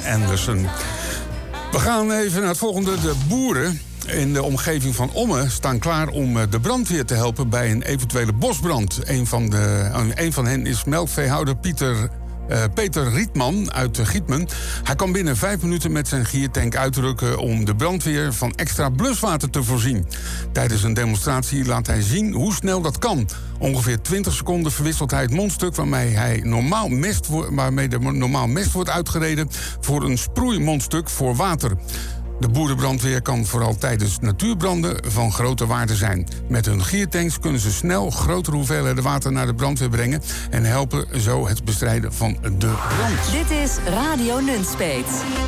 Anderson. We gaan even naar het volgende. De boeren in de omgeving van Ommen staan klaar om de brandweer te helpen bij een eventuele bosbrand. Een van hen is melkveehouder Peter Rietman uit Gietmen. Hij kan binnen 5 minuten met zijn giertank uitrukken om de brandweer van extra bluswater te voorzien. Tijdens een demonstratie laat hij zien hoe snel dat kan. Ongeveer 20 seconden verwisselt hij het mondstuk waarmee normaal mest wordt uitgereden voor een sproeimondstuk voor water. De boerenbrandweer kan vooral tijdens natuurbranden van grote waarde zijn. Met hun giertanks kunnen ze snel grotere hoeveelheden water naar de brandweer brengen en helpen zo het bestrijden van de brand. Dit is Radio Nunspeet.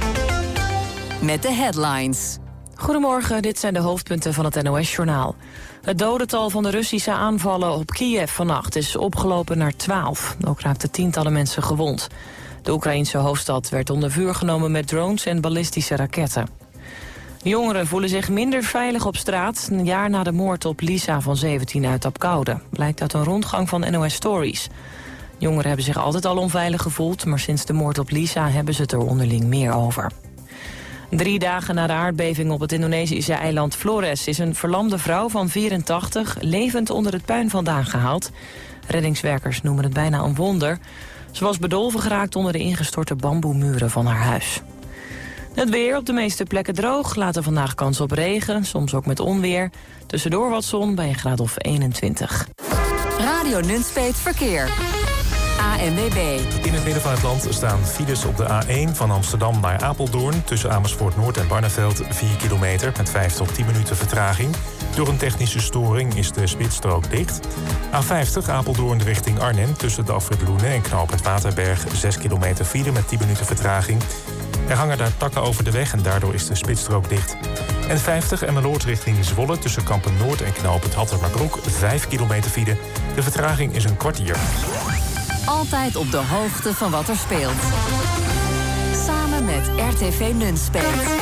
Met de headlines. Goedemorgen, dit zijn de hoofdpunten van het NOS-journaal. Het dodental van de Russische aanvallen op Kiev vannacht is opgelopen naar 12. Ook raakten tientallen mensen gewond. De Oekraïense hoofdstad werd onder vuur genomen met drones en ballistische raketten. Jongeren voelen zich minder veilig op straat een jaar na de moord op Lisa van 17 uit Apkoude. Blijkt uit een rondgang van NOS Stories. Jongeren hebben zich altijd al onveilig gevoeld, maar sinds de moord op Lisa hebben ze het er onderling meer over. 3 dagen na de aardbeving op het Indonesische eiland Flores is een verlamde vrouw van 84 levend onder het puin vandaan gehaald. Reddingswerkers noemen het bijna een wonder. Ze was bedolven geraakt onder de ingestorte bamboemuren van haar huis. Het weer op de meeste plekken droog. Later vandaag kans op regen, soms ook met onweer. Tussendoor wat zon bij een graad of 21. Radio Nunspeet Verkeer. ANWB. In het midden van het land staan files op de A1 van Amsterdam naar Apeldoorn. Tussen Amersfoort Noord en Barneveld 4 kilometer met 5 tot 10 minuten vertraging. Door een technische storing is de spitsstrook dicht. A50 Apeldoorn richting Arnhem tussen de afrit Loenen en knooppunt Waterberg 6 kilometer file met 10 minuten vertraging. Er hangen daar takken over de weg en daardoor is de spitsstrook dicht. En 50 Emmeloord richting Zwolle tussen Kampen Noord en knooppunt Hattermerbroek 5 kilometer file. De vertraging is een kwartier. Altijd op de hoogte van wat er speelt. Samen met RTV Nunspeet.